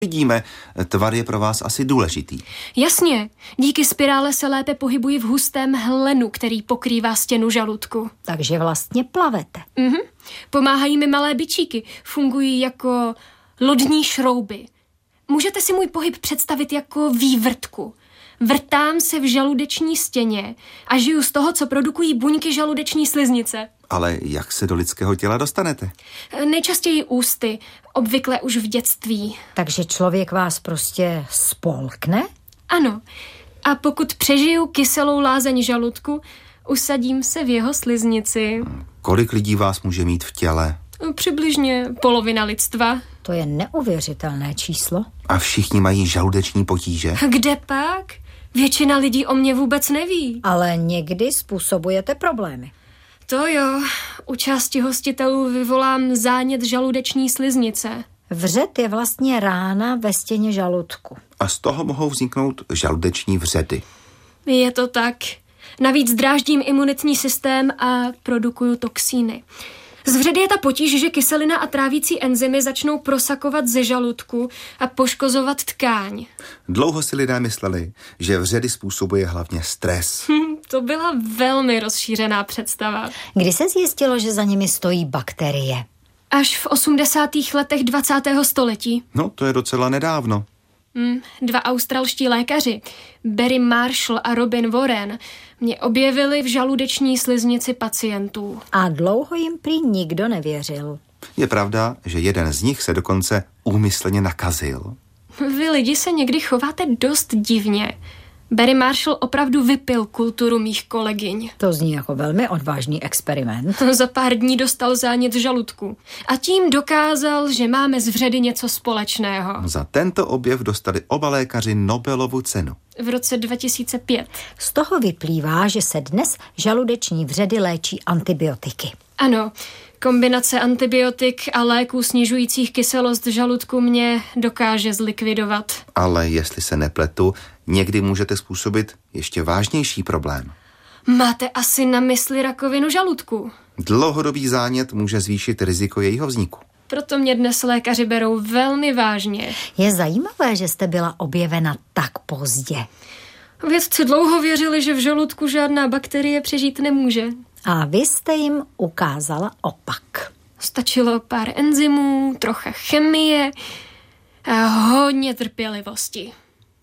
Vidíme, tvar je pro vás asi důležitý. Jasně, díky spirále se lépe pohybuji v hustém hlenu, který pokrývá stěnu žaludku. Takže vlastně plavete. Pomáhají mi malé bičíky, fungují jako lodní šrouby. Můžete si můj pohyb představit jako vývrtku. Vrtám se v žaludeční stěně a žiju z toho, co produkují buňky žaludeční sliznice. Ale jak se do lidského těla dostanete? Nejčastěji ústy, obvykle už v dětství. Takže člověk vás prostě spolkne? Ano. A pokud přežiju kyselou lázeň žaludku, usadím se v jeho sliznici. Kolik lidí vás může mít v těle? Přibližně polovina lidstva. To je neuvěřitelné číslo. A všichni mají žaludeční potíže? Kde pak? Většina lidí o mě vůbec neví. Ale někdy způsobujete problémy. To jo, u části hostitelů vyvolám zánět žaludeční sliznice. Vřed je vlastně rána ve stěně žaludku. A z toho mohou vzniknout žaludeční vředy. Je to tak. Navíc dráždím imunitní systém a produkuju toxíny. Z vředy je ta potíž, že kyselina a trávící enzymy začnou prosakovat ze žaludku a poškozovat tkáň. Dlouho si lidé mysleli, že vředy způsobuje hlavně stres. To byla velmi rozšířená představa. Kdy se zjistilo, že za nimi stojí bakterie? Až v 80. letech 20. století. No, to je docela nedávno. 2 australští lékaři, Barry Marshall a Robin Warren, mě objevili v žaludeční sliznici pacientů. A dlouho jim prý nikdo nevěřil. Je pravda, že jeden z nich se dokonce úmyslně nakazil. Vy lidi se někdy chováte dost divně. Barry Marshall opravdu vypil kulturu mých kolegyň. To zní jako velmi odvážný experiment. Za pár dní dostal zánět žaludku. A tím dokázal, že máme s vředy něco společného. Za tento objev dostali oba lékaři Nobelovu cenu. V roce 2005. Z toho vyplývá, že se dnes žaludeční vředy léčí antibiotiky. Ano, kombinace antibiotik a léků snižujících kyselost žaludku mě dokáže zlikvidovat. Ale jestli se nepletu, někdy můžete způsobit ještě vážnější problém. Máte asi na mysli rakovinu žaludku. Dlouhodobý zánět může zvýšit riziko jejího vzniku. Proto mě dnes lékaři berou velmi vážně. Je zajímavé, že jste byla objevena tak pozdě. Vědci dlouho věřili, že v žaludku žádná bakterie přežít nemůže. A vy jste jim ukázala opak. Stačilo pár enzymů, trocha chemie a hodně trpělivosti.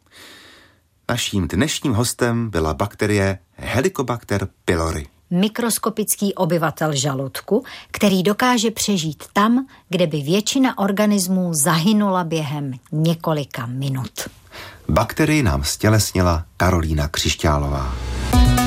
Naším dnešním hostem byla bakterie Helicobacter pylori. Mikroskopický obyvatel žaludku, který dokáže přežít tam, kde by většina organismů zahynula během několika minut. Bakterii nám stělesnila Karolína Křišťálová.